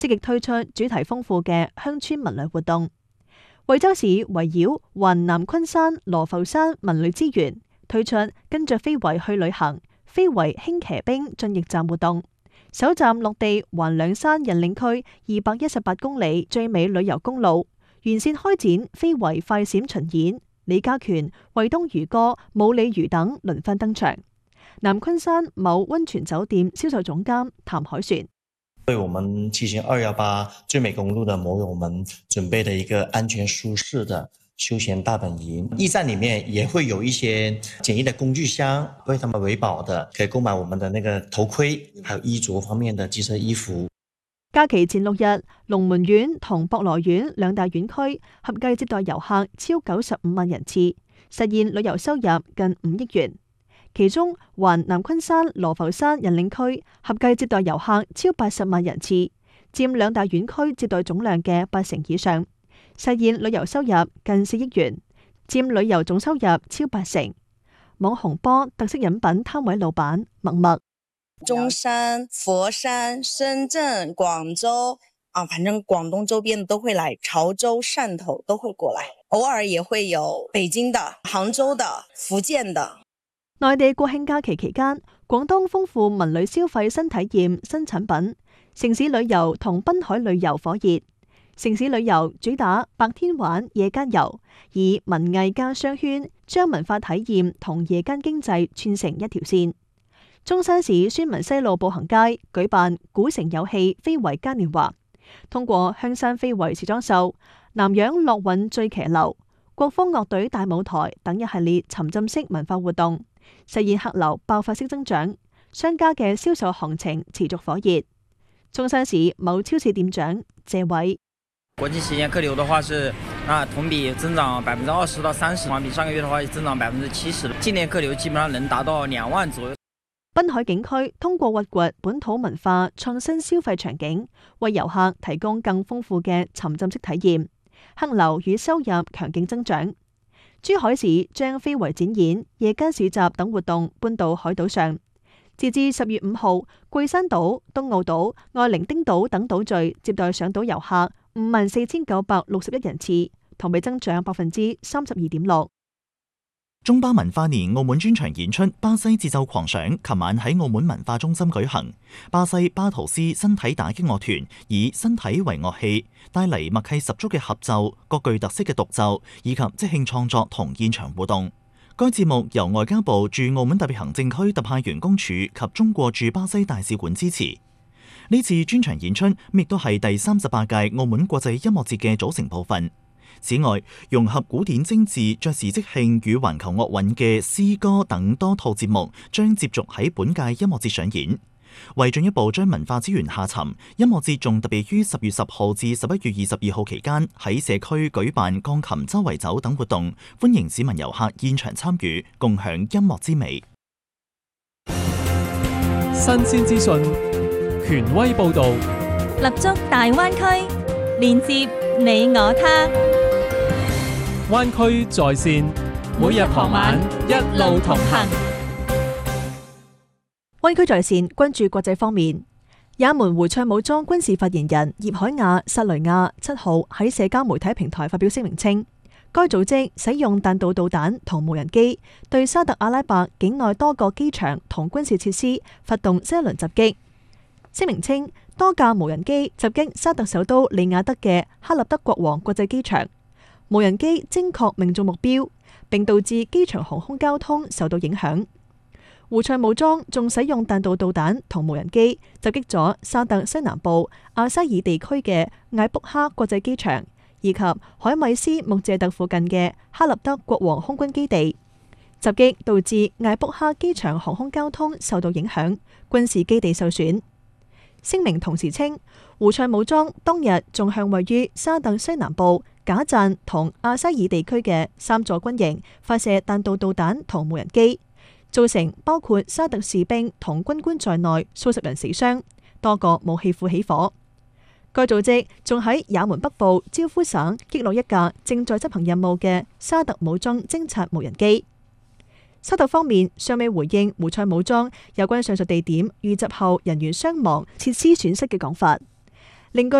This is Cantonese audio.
積極推出主題豐富嘅鄉村文旅活動。惠州市圍繞環南昆山羅浮山文旅資源，推出跟着非遺去旅行、非遺輕騎兵進驛站活動，首站落地環兩山引領區218公里最美旅遊公路，沿線開展非遺快閃巡演，李家拳、惠東漁歌、舞鯉魚等輪番登場。南昆山某溫泉酒店銷售總監譚海璇： 為我們騎行218最美公路的摩友們準備了一個安全舒適的休閒大本營，驛站裏面也會有一些簡易的工具箱，為他們維保的，可以購買我們的那個頭盔，還有衣着方面的機車衣服。 假期前6日，龍門縣同博羅縣兩大縣區合計接待遊客超95萬人次，實現旅遊收入近5億元。其中，環南昆山羅浮山引領區合計接待遊客超80萬人次，佔兩大縣區接待總量嘅80%以上，實現旅遊收入近4億元，佔旅遊總收入超80%。網紅波特色飲品攤位老闆默默： 中山、佛山、深圳、廣州反正廣東周邊都會來，潮州、汕頭都會過來，偶爾也會有北京的、杭州的、福建的。 內地國慶假期期間，廣東豐富文旅消費新體驗新產品，城市旅遊同濱海旅遊火熱。城市旅遊主打白天玩夜間遊，以文藝加商圈將文化體驗同夜間經濟串成一條線。中山市宣文西路步行街舉辦古城有戲非遺嘉年華，通過香山非遺時裝秀、南洋樂韻醉騎樓、國風樂隊大舞台等一系列沉浸式文化活動，實現客流爆發式增長，商家嘅銷售行情持續火熱。中山市某超市店長謝偉： 國慶期間客流的話是同比增長20%到30%，比上個月的話增長70%。今年客流基本上能達到2萬左右。 濱海景區通過挖掘本土文化創新消費場景，為遊客提供更豐富嘅沉浸式體驗，客流與收入強勁增長。珠海市將非遺展演、夜間市集等活動搬到海島上。截至10月5號，桂山島、東澳島、愛伶仃島等島嶼接待上島遊客54,961人次，同比增長32.6%。 中巴文化年澳門專場演出《巴西節奏狂想》琴晚喺澳門文化中心舉行。巴西巴圖斯身體打擊樂團以身體為樂器，帶嚟默契十足嘅合奏、各具特色嘅獨奏以及即興創作同現場互動。該節目由外交部駐澳門特別行政區特派員公署及中國駐巴西大使館支持。呢次專場演出亦都係第38屆澳門國際音樂節嘅組成部分。此外，融合古典精緻、爵士即興與環球樂韻嘅詩歌等多套節目將接續喺本屆音樂節上演。為進一步將文化資源下沉，音樂節仲特別於10月10號至11月22號期間喺社區舉辦鋼琴周圍走等活動，歡迎市民遊客現場參與，共享音樂之美。 新鮮資訊，權威報導， 立足大灣區，連接你我他。 灣區在線，每日傍晚一路同行。 灣區在線關注國際方面，也門胡塞武裝軍事發言人葉海亞·薩雷亞7號喺社交媒體平台發表聲明稱，該組織使用彈道導彈同無人機對沙特阿拉伯境內多個機場同軍事設施發動新一輪襲擊。聲明稱，多架無人機襲擊沙特首都利雅得嘅哈立德國王國際機場，無人機精確命中目標，並導致機場航空交通受到影響。胡塞武裝仲使用彈道導彈同無人機襲擊咗沙特西南部阿沙爾地區嘅艾卜哈國際機場，以及海米斯穆謝特附近嘅哈立德國王空軍基地。襲擊導致艾卜哈機場航空交通受到影響，軍事基地受損。聲明同時稱，胡塞武裝當日仲向位於沙特西南部賈贊同阿沙爾地區嘅3座軍營發射彈道導彈同無人機，造成包括沙特士兵同軍官在內數十人死傷，多個武器庫起火。該組織仲喺也門北部焦夫省擊落一架正在執行任務嘅沙特武裝偵察無人機。沙特方面尚未回應胡塞武裝有關上述地點遇襲後人員傷亡、設施損失嘅講法。 另據